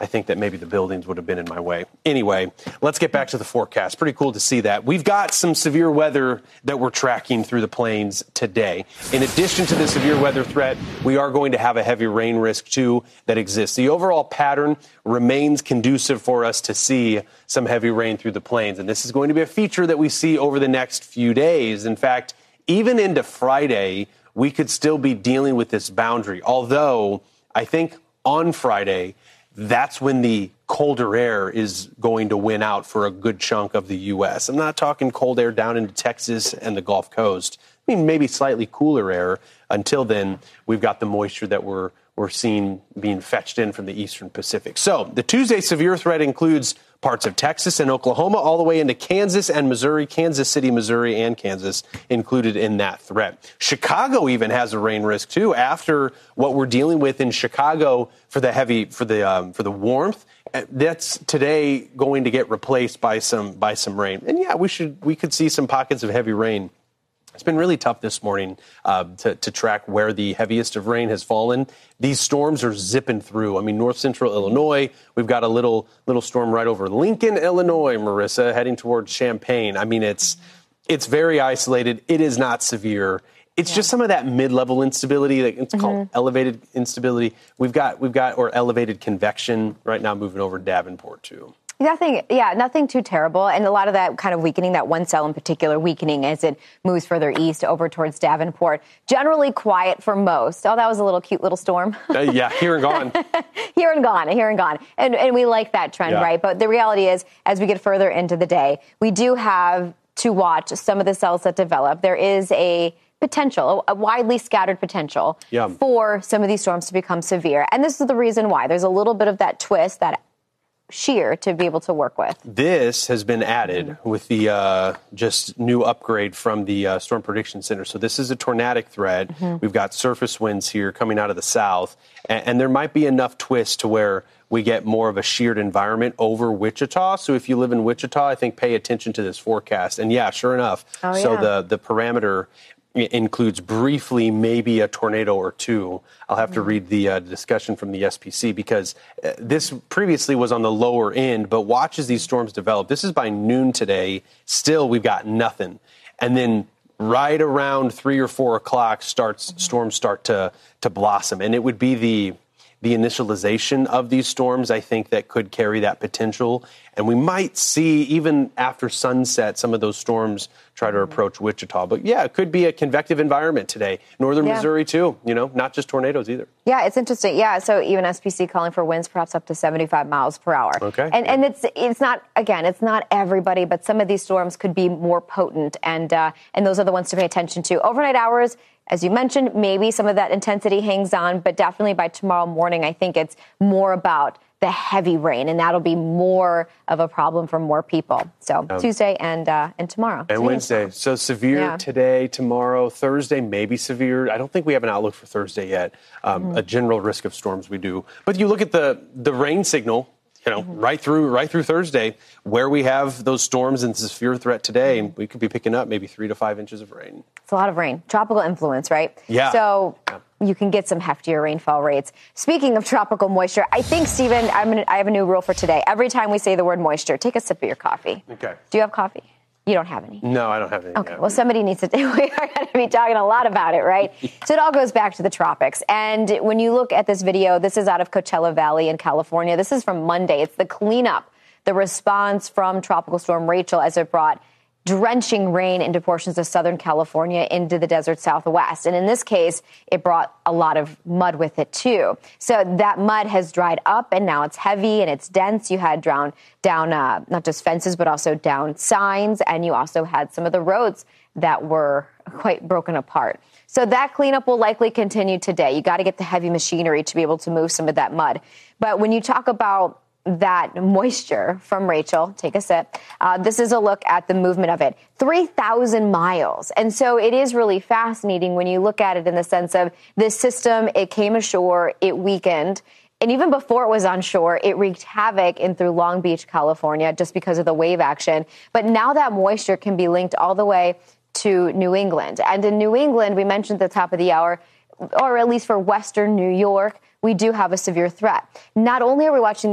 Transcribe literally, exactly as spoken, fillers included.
I think that maybe the buildings would have been in my way. Anyway, let's get back to the forecast. Pretty cool to see that. We've got some severe weather that we're tracking through the plains today. In addition to the severe weather threat, we are going to have a heavy rain risk, too, that exists. The overall pattern remains conducive for us to see some heavy rain through the plains. And this is going to be a feature that we see over the next few days. In fact, even into Friday, we could still be dealing with this boundary. Although, I think on Friday, that's when the colder air is going to win out for a good chunk of the U S. I'm not talking cold air down into Texas and the Gulf Coast. I mean, maybe slightly cooler air. Until then, we've got the moisture that we're we're seeing being fetched in from the eastern Pacific. So the Tuesday severe threat includes parts of Texas and Oklahoma all the way into Kansas and Missouri, Kansas City, Missouri, and Kansas included in that threat. Chicago even has a rain risk, too, after what we're dealing with in Chicago for the heavy, for the um, for the warmth. That's today going to get replaced by some by some rain. And yeah, we should we could see some pockets of heavy rain. It's been really tough this morning uh, to, to track where the heaviest of rain has fallen. These storms are zipping through. I mean, north central Illinois, we've got a little little storm right over Lincoln, Illinois, Marissa, heading towards Champaign. I mean, it's it's very isolated. It is not severe. It's yeah. just some of that mid-level instability. Like it's mm-hmm. called elevated instability. We've got we've got or elevated convection right now moving over Davenport too. Nothing, yeah, nothing too terrible. And a lot of that kind of weakening, that one cell in particular weakening as it moves further east over towards Davenport. Generally quiet for most. Oh, that was a little cute little storm. uh, yeah, here and gone. here and gone, here and gone. And, and we like that trend, yeah. right? But the reality is, as we get further into the day, we do have to watch some of the cells that develop. There is a potential, a widely scattered potential yeah. for some of these storms to become severe. And this is the reason why. There's a little bit of that twist, that shear to be able to work with. This has been added mm-hmm. with the uh, just new upgrade from the uh, Storm Prediction Center. So this is a tornadic threat. Mm-hmm. We've got surface winds here coming out of the south, and, and there might be enough twist to where we get more of a sheared environment over Wichita. So if you live in Wichita, I think pay attention to this forecast. And yeah, sure enough. Oh, so yeah. the the parameter includes briefly maybe a tornado or two. I'll have to read the uh, discussion from the S P C because uh, this previously was on the lower end, but watch as these storms develop. This is by noon today. Still, we've got nothing. And then right around three or four o'clock, starts mm-hmm. storms start to to blossom. And it would be the the initialization of these storms, I think, that could carry that potential. And we might see, even after sunset, some of those storms try to approach Wichita. But, yeah, it could be a convective environment today. Northern yeah. Missouri, too, you know, not just tornadoes either. Yeah, it's interesting. Yeah, so even S P C calling for winds perhaps up to seventy-five miles per hour. Okay. And and it's it's not, again, it's not everybody, but some of these storms could be more potent. And, uh, and those are the ones to pay attention to. Overnight hours, as you mentioned, maybe some of that intensity hangs on, but definitely by tomorrow morning, I think it's more about the heavy rain, and that'll be more of a problem for more people. So um, Tuesday and uh, and tomorrow. And Wednesday. So severe yeah. today, tomorrow, Thursday, maybe severe. I don't think we have an outlook for Thursday yet. Um, mm-hmm. A general risk of storms we do. But you look at the, the rain signal, you know, mm-hmm. right through right through Thursday, where we have those storms and severe threat today, and we could be picking up maybe three to five inches of rain. It's a lot of rain. Tropical influence, right? Yeah. So yeah. you can get some heftier rainfall rates. Speaking of tropical moisture, I think, Stephen, I'm gonna, I have a new rule for today. Every time we say the word moisture, take a sip of your coffee. Okay. Do you have coffee? You don't have any? No, I don't have any. Okay, well, somebody needs to, we are going to be talking a lot about it, right? So it all goes back to the tropics. And when you look at this video, this is out of Coachella Valley in California. This is from Monday. It's the cleanup, the response from Tropical Storm Rachel as it brought drenching rain into portions of Southern California into the desert Southwest. And in this case, it brought a lot of mud with it, too. So that mud has dried up, and now it's heavy and it's dense. You had down, down uh, not just fences, but also down signs. And you also had some of the roads that were quite broken apart. So that cleanup will likely continue today. You got to get the heavy machinery to be able to move some of that mud. But when you talk about that moisture from Rachel, take a sip. Uh, this is a look at the movement of it. three thousand miles. And so it is really fascinating when you look at it in the sense of this system, it came ashore, it weakened. And even before it was on shore, it wreaked havoc in through Long Beach, California, just because of the wave action. But now that moisture can be linked all the way to New England. And in New England, we mentioned at the top of the hour, or at least for Western New York, we do have a severe threat. Not only are we watching